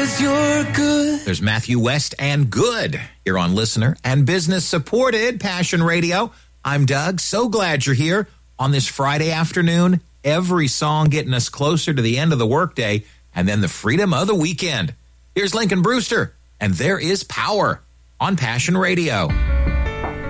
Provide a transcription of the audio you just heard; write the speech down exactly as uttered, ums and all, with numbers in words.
'cause you're good. There's Matthew West and Good here on Listener and Business Supported Passion Radio. I'm Doug. So glad you're here on this Friday afternoon. Every song getting us closer to the end of the workday and then the freedom of the weekend. Here's Lincoln Brewster, and There Is Power on Passion Radio.